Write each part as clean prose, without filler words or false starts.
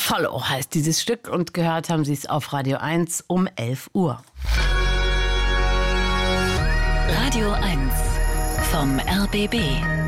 Follow heißt dieses Stück und gehört haben Sie es auf Radio 1 um 11 Uhr. Radio 1 vom RBB.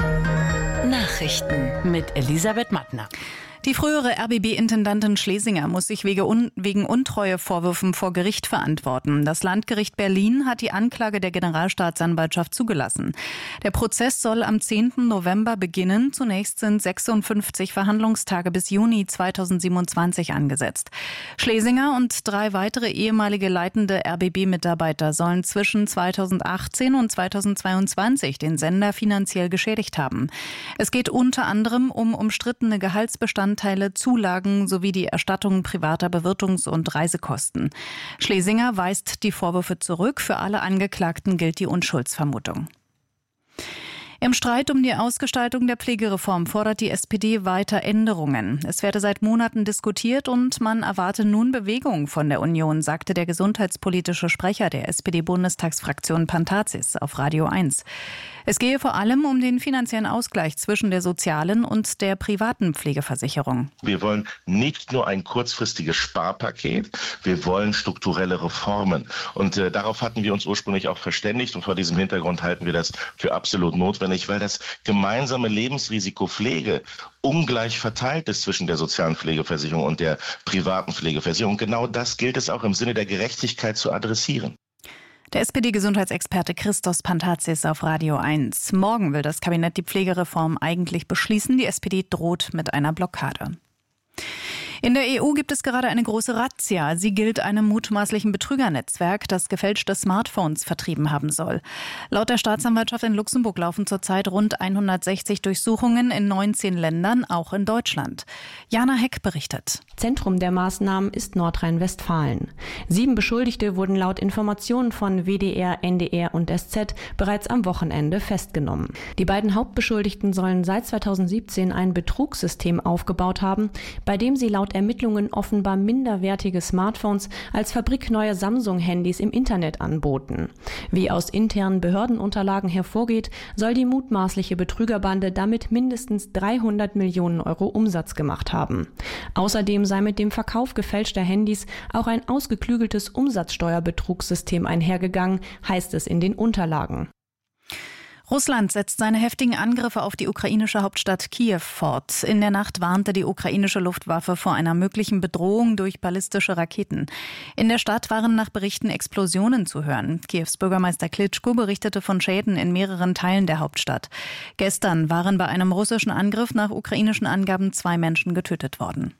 Nachrichten Mit Elisabeth Mattner. Die frühere RBB-Intendantin Schlesinger muss sich wegen Untreuevorwürfen vor Gericht verantworten. Das Landgericht Berlin hat die Anklage der Generalstaatsanwaltschaft zugelassen. Der Prozess soll am 10. November beginnen. Zunächst sind 56 Verhandlungstage bis Juni 2027 angesetzt. Schlesinger und 3 weitere ehemalige leitende RBB-Mitarbeiter sollen zwischen 2018 und 2022 den Sender finanziell geschädigt haben. Es geht unter anderem um umstrittene Gehaltsbestandteile, Zulagen sowie die Erstattung privater Bewirtungs- und Reisekosten. Schlesinger weist die Vorwürfe zurück. Für alle Angeklagten gilt die Unschuldsvermutung. Im Streit um die Ausgestaltung der Pflegereform fordert die SPD weiter Änderungen. Es werde seit Monaten diskutiert und man erwarte nun Bewegung von der Union, sagte der gesundheitspolitische Sprecher der SPD-Bundestagsfraktion Pantazis auf Radio 1. Es gehe vor allem um den finanziellen Ausgleich zwischen der sozialen und der privaten Pflegeversicherung. Wir wollen nicht nur ein kurzfristiges Sparpaket, wir wollen strukturelle Reformen. Und darauf hatten wir uns ursprünglich auch verständigt und vor diesem Hintergrund halten wir das für absolut notwendig, weil das gemeinsame Lebensrisiko Pflege ungleich verteilt ist zwischen der sozialen Pflegeversicherung und der privaten Pflegeversicherung. Genau das gilt es auch im Sinne der Gerechtigkeit zu adressieren. Der SPD-Gesundheitsexperte Christos Pantazis auf Radio 1. Morgen will das Kabinett die Pflegereform eigentlich beschließen. Die SPD droht mit einer Blockade. In der EU gibt es gerade eine große Razzia. Sie gilt einem mutmaßlichen Betrügernetzwerk, das gefälschte Smartphones vertrieben haben soll. Laut der Staatsanwaltschaft in Luxemburg laufen zurzeit rund 160 Durchsuchungen in 19 Ländern, auch in Deutschland. Jana Heck berichtet. Zentrum der Maßnahmen ist Nordrhein-Westfalen. 7 Beschuldigte wurden laut Informationen von WDR, NDR und SZ bereits am Wochenende festgenommen. Die beiden Hauptbeschuldigten sollen seit 2017 ein Betrugssystem aufgebaut haben, bei dem sie laut Ermittlungen offenbar minderwertige Smartphones als fabrikneue Samsung-Handys im Internet anboten. Wie aus internen Behördenunterlagen hervorgeht, soll die mutmaßliche Betrügerbande damit mindestens 300 Millionen Euro Umsatz gemacht haben. Außerdem sei mit dem Verkauf gefälschter Handys auch ein ausgeklügeltes Umsatzsteuerbetrugssystem einhergegangen, heißt es in den Unterlagen. Russland setzt seine heftigen Angriffe auf die ukrainische Hauptstadt Kiew fort. In der Nacht warnte die ukrainische Luftwaffe vor einer möglichen Bedrohung durch ballistische Raketen. In der Stadt waren nach Berichten Explosionen zu hören. Kiews Bürgermeister Klitschko berichtete von Schäden in mehreren Teilen der Hauptstadt. Gestern waren bei einem russischen Angriff nach ukrainischen Angaben 2 Menschen getötet worden.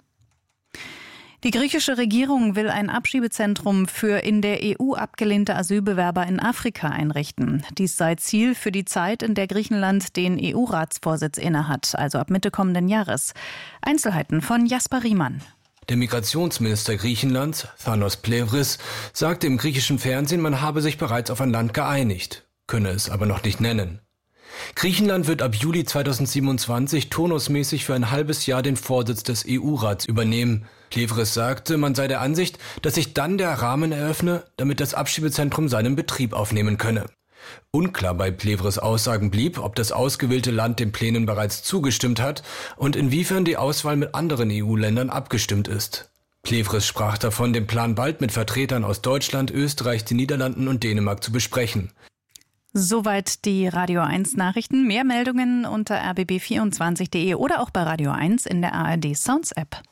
Die griechische Regierung will ein Abschiebezentrum für in der EU abgelehnte Asylbewerber in Afrika einrichten. Dies sei Ziel für die Zeit, in der Griechenland den EU-Ratsvorsitz innehat, also ab Mitte kommenden Jahres. Einzelheiten von Jasper Riemann. Der Migrationsminister Griechenlands, Thanos Plevris, sagte im griechischen Fernsehen, man habe sich bereits auf ein Land geeinigt, könne es aber noch nicht nennen. Griechenland wird ab Juli 2027 turnusmäßig für ein halbes Jahr den Vorsitz des EU-Rats übernehmen. Plevris sagte, man sei der Ansicht, dass sich dann der Rahmen eröffne, damit das Abschiebezentrum seinen Betrieb aufnehmen könne. Unklar bei Plevris' Aussagen blieb, ob das ausgewählte Land den Plänen bereits zugestimmt hat und inwiefern die Auswahl mit anderen EU-Ländern abgestimmt ist. Plevris sprach davon, den Plan bald mit Vertretern aus Deutschland, Österreich, den Niederlanden und Dänemark zu besprechen. Soweit die Radio 1 Nachrichten. Mehr Meldungen unter rbb24.de oder auch bei Radio 1 in der ARD Sounds App.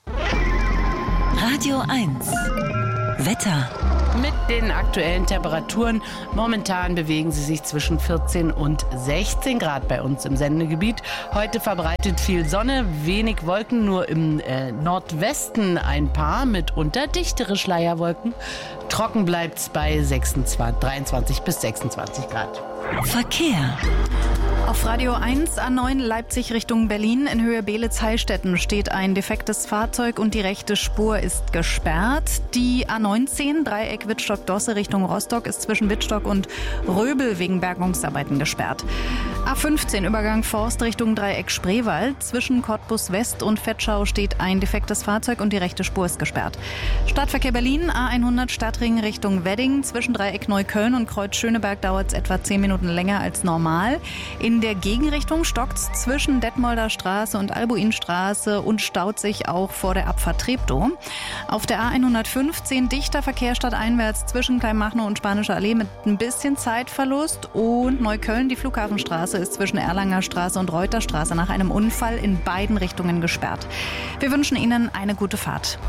Radio 1 Wetter. Mit den aktuellen Temperaturen. Momentan bewegen sie sich zwischen 14 und 16 Grad bei uns im Sendegebiet. Heute verbreitet viel Sonne, wenig Wolken, nur im Nordwesten ein paar, mitunter dichtere Schleierwolken. Trocken bleibt es bei 23 bis 26 Grad. Verkehr. Auf Radio 1 A9 Leipzig Richtung Berlin in Höhe Beelitz-Heilstätten steht ein defektes Fahrzeug und die rechte Spur ist gesperrt. Die A19 Dreieck Wittstock-Dosse Richtung Rostock ist zwischen Wittstock und Röbel wegen Bergungsarbeiten gesperrt. A15 Übergang Forst Richtung Dreieck Spreewald. Zwischen Cottbus West und Vetschau steht ein defektes Fahrzeug und die rechte Spur ist gesperrt. Stadtverkehr Berlin A100 Stadtring Richtung Wedding. Zwischen Dreieck Neukölln und Kreuz Schöneberg dauert es etwa 10 Minuten länger als normal. In In der Gegenrichtung stockt's zwischen Detmolder Straße und Albuinstraße und staut sich auch vor der Abfahrt Treptow. Auf der A115 dichter Verkehr stadteinwärts zwischen Kleinmachnow und Spanische Allee mit ein bisschen Zeitverlust. Und Neukölln, die Flughafenstraße, ist zwischen Erlanger Straße und Reuterstraße nach einem Unfall in beiden Richtungen gesperrt. Wir wünschen Ihnen eine gute Fahrt.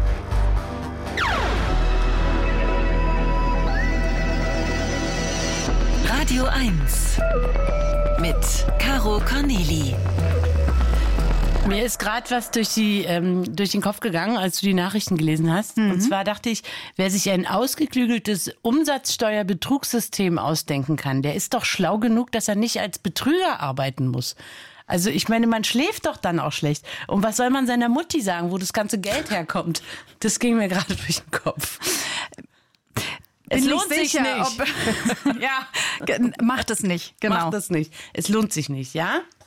Radio 1 mit Caro Corneli. Mir ist gerade was durch den Kopf gegangen, als du die Nachrichten gelesen hast. Und zwar dachte ich, wer sich ein ausgeklügeltes Umsatzsteuerbetrugssystem ausdenken kann, der ist doch schlau genug, dass er nicht als Betrüger arbeiten muss. Also ich meine, man schläft doch dann auch schlecht. Und was soll man seiner Mutti sagen, wo das ganze Geld herkommt? Das ging mir gerade durch den Kopf. Es lohnt sich nicht. Ja, macht es nicht. Genau. Macht es nicht. Es lohnt sich nicht, ja?